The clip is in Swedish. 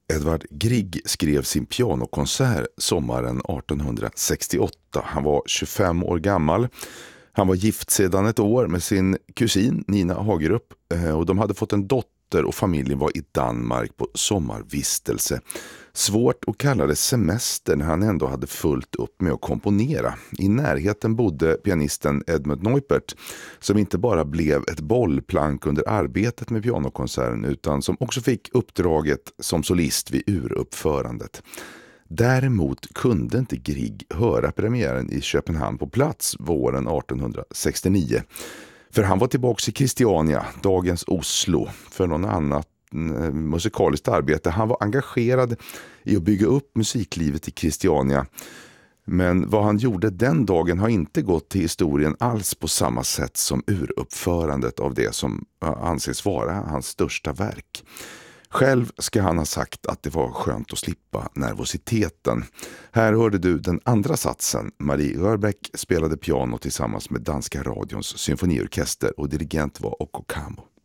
Edvard Grieg skrev sin pianokonsert sommaren 1868. Han var 25 år gammal. Han var gift sedan ett år med sin kusin Nina Hagerup och de hade fått en dotter och familjen var i Danmark på sommarvistelse. Svårt att kalla det semester när han ändå hade fullt upp med att komponera. I närheten bodde pianisten Edmund Neupert som inte bara blev ett bollplank under arbetet med pianokonserten utan som också fick uppdraget som solist vid uruppförandet. Däremot kunde inte Grieg höra premiären i Köpenhamn på plats våren 1869. För han var tillbaka i Christiania, dagens Oslo, för någon annat musikaliskt arbete. Han var engagerad i att bygga upp musiklivet i Christiania. Men vad han gjorde den dagen har inte gått till historien alls på samma sätt som uruppförandet av det som anses vara hans största verk. Själv ska han ha sagt att det var skönt att slippa nervositeten. Här hörde du den andra satsen. Marie Rörbeck spelade piano tillsammans med Danska radions symfoniorkester och dirigent var Okko Kamo.